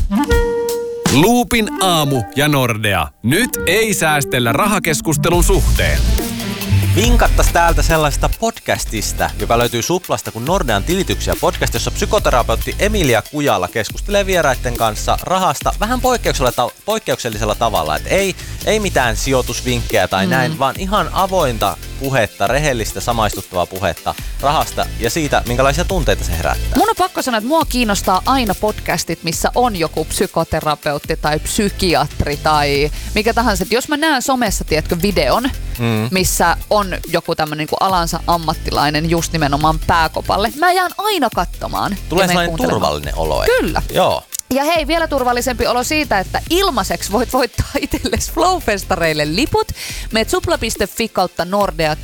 Loopin aamu ja Nordea. Nyt ei säästellä rahakeskustelun suhteen. Vinkattas täältä sellaista podcastista, joka löytyy Suplasta kuin Nordean tilityksiä podcast, jossa psykoterapeutti Emilia Kujala keskustelee vieraiden kanssa rahasta vähän poikkeuksellisella tavalla. Et ei mitään sijoitusvinkkejä tai näin, vaan ihan avointa puhetta, rehellistä samaistuttavaa puhetta rahasta ja siitä, minkälaisia tunteita se herättää. Mun on pakko sanoa, että mua kiinnostaa aina podcastit, missä on joku psykoterapeutti tai psykiatri tai mikä tahansa. Et jos mä näen somessa, tiedätkö, videon, missä on joku tämmönen niin alansa ammattilainen just nimenomaan pääkopalle, mä jään aina katsomaan. Tulee sellainen turvallinen olo. Kyllä. Joo. Ja hei, vielä turvallisempi olo siitä, että ilmaiseksi voit voittaa itsellesi Flow-festareille liput. Meet supla.fi kautta Nordea